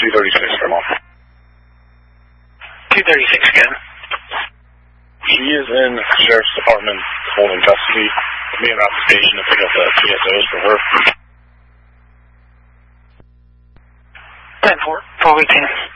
236, come on. 236 again. She is in the Sheriff's Department holding custody. Me and out the station to pick up the PSOs for her. 10-4, 418.